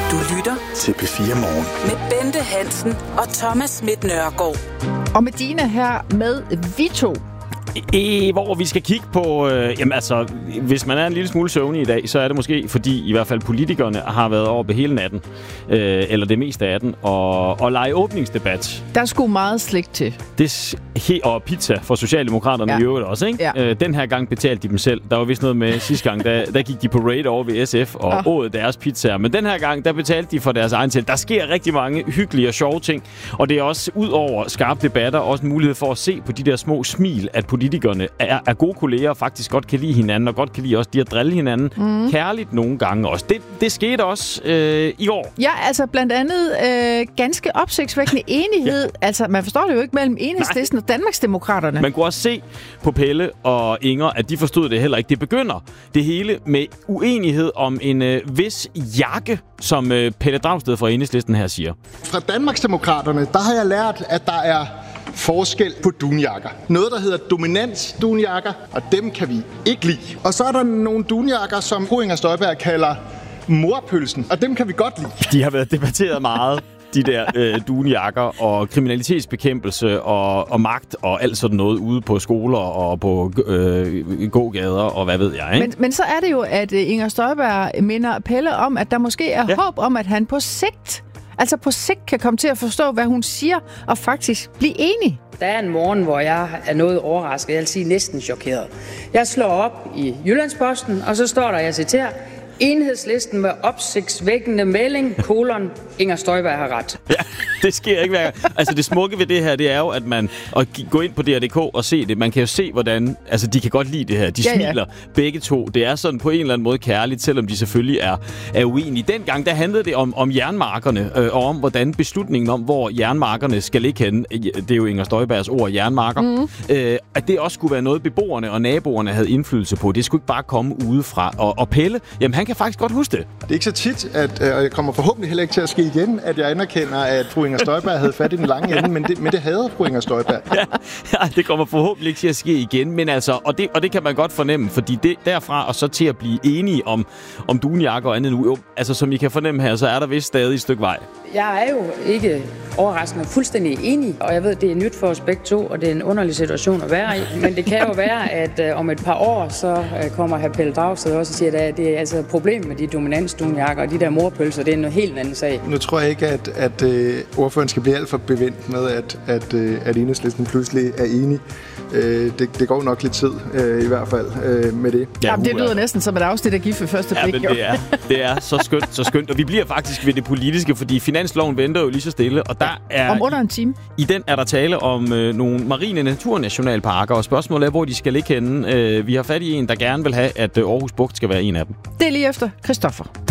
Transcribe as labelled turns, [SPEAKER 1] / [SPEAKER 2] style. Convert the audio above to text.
[SPEAKER 1] Du lytter
[SPEAKER 2] til P4 Morgen.
[SPEAKER 1] Med Bente Hansen og Thomas Schmidt Nørgaard.
[SPEAKER 3] Og med Dina her med Vito.
[SPEAKER 4] Hvor vi skal kigge på, hvis man er en lille smule søvnig i dag, så er det måske, fordi i hvert fald politikerne har været oppe hele natten, eller det meste af den, og lege åbningsdebat.
[SPEAKER 3] Der er sgu meget slik til.
[SPEAKER 4] Og pizza for Socialdemokraterne i øvrigt også, ikke? Ja. Den her gang betalte de dem selv. Der var vist noget med sidste gang, der gik de på raid over ved SF og åd deres pizzaer. Men den her gang, der betalte de for deres egen til. Der sker rigtig mange hyggelige og sjove ting, og det er også ud over skarpe debatter også en mulighed for at se på de der små smil, at politikerne er gode kolleger og faktisk godt kan lide hinanden, og godt kan lide også de at drille hinanden kærligt nogle gange også. Det skete også i år.
[SPEAKER 3] Ja, altså blandt andet ganske opsigtsvækkende enighed. Ja. Altså, man forstår det jo ikke mellem Enhedslisten og Danmarksdemokraterne.
[SPEAKER 4] Man kunne også se på Pelle og Inger, at de forstod det heller ikke. Det begynder det hele med uenighed om en vis jakke, som Pelle Dragsted fra Enhedslisten her siger.
[SPEAKER 5] Fra Danmarksdemokraterne, der har jeg lært, at der er forskel på dunjakker. Noget, der hedder dominans-dunjakker, og dem kan vi ikke lide. Og så er der nogle dunjakker, som fru Inger Støjberg kalder morpølsen, og dem kan vi godt lide.
[SPEAKER 4] De har været debatteret meget, de der dunjakker, og kriminalitetsbekæmpelse og magt og alt sådan noget ude på skoler og på gågader og hvad ved jeg, ikke?
[SPEAKER 3] Men så er det jo, at Inger Støjberg minder Pelle om, at der måske er håb om, at han på sigt kan komme til at forstå, hvad hun siger, og faktisk blive enig.
[SPEAKER 6] Der er en morgen, hvor jeg er noget overrasket, jeg vil sige næsten chokeret. Jeg slår op i Jyllandsposten, og så står der, jeg citerer, Enhedslisten med opsigtsvækkende melding, Inger Støjberg har ret.
[SPEAKER 4] Ja, det sker ikke hver gang. Altså det smukke ved det her, det er jo, at man går ind på DR.dk og se det. Man kan jo se, hvordan, altså de kan godt lide det her. De smiler begge to. Det er sådan på en eller anden måde kærligt, selvom de selvfølgelig er uenige. Dengang, der handlede det om jernmarkerne, og om hvordan beslutningen om, hvor jernmarkerne skal ligge henne, det er jo Inger Støjbergs ord, jernmarker, at det også skulle være noget, beboerne og naboerne havde indflydelse på. Det skulle ikke bare komme udefra. Og Pelle, jamen han kan faktisk godt huske det.
[SPEAKER 5] Det er ikke så tit, og jeg kommer forhåbentlig heller ikke til at ske igen, at jeg anerkender, at fru Inger Støjberg havde fat i den lange ende, men det havde fru Inger Støjberg.
[SPEAKER 4] Ja, det kommer forhåbentlig ikke til at ske igen, men altså, og det kan man godt fornemme, fordi det derfra og så til at blive enige om dunjakker og andet nu, altså som I kan fornemme her, så er der vist stadig et stykke vej.
[SPEAKER 6] Jeg er jo ikke overraskende fuldstændig enig, og jeg ved, det er nyt for os begge to, og det er en underlig situation at være i, men det kan jo være, at om et par år, så kommer hr. Pelle Dragsted også og siger, at det er altså et problem med de dominansdunjakker og de der morpølser, det er en helt anden sag.
[SPEAKER 5] Nu tror jeg ikke, at ordføreren skal blive alt for bevendt med, at Enhedslisten pludselig er enig. Det går nok lidt tid, i hvert fald, med det.
[SPEAKER 3] Ja, det lyder næsten som et afsnit af Gift ved første blik.
[SPEAKER 4] Ja, men det er så skønt, og vi bliver faktisk ved det politiske, fordi finansloven venter jo lige så stille, og der er...
[SPEAKER 3] Om under en time.
[SPEAKER 4] I den er der tale om nogle marine naturnationalparker, og spørgsmålet er, hvor de skal ligge henne. Vi har fat i en, der gerne vil have, at Aarhus Bugt skal være en af dem.
[SPEAKER 3] Det er lige efter Christoffer.